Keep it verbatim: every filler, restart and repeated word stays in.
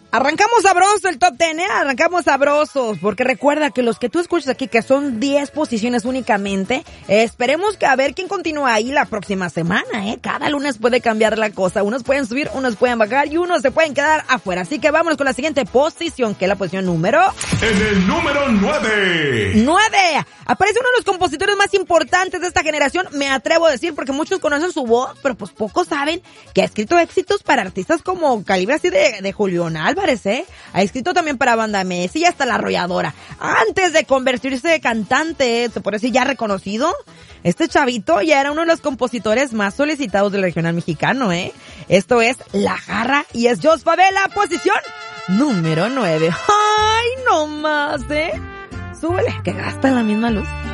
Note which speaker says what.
Speaker 1: Arrancamos sabroso el Top Ten, ¿eh? Arrancamos sabrosos, porque recuerda que los que tú escuchas aquí, que son diez posiciones únicamente, eh, esperemos que a ver quién continúa ahí la próxima semana, ¿eh? Cada lunes puede cambiar la cosa, unos pueden subir, unos pueden bajar y unos se pueden quedar afuera. Así que vámonos con la siguiente posición, que es la posición número...
Speaker 2: En el número nueve.
Speaker 1: ¡Nueve! Aparece uno de los compositores más importantes de esta generación, me atrevo a decir, porque muchos conocen su voz, pero pues pocos saben que ha escrito éxitos para artistas como calibre así de, de Julián Álvarez, ¿eh? Ha escrito también para Banda Messi y hasta La Arrolladora. Antes de convertirse en cantante, se puede decir ya reconocido, este chavito ya era uno de los compositores más solicitados del regional mexicano, ¿eh? Esto es La Jarra y es Jos Favela, posición número nueve. ¡Ay, no más, eh! Súbele, que gasta la misma luz.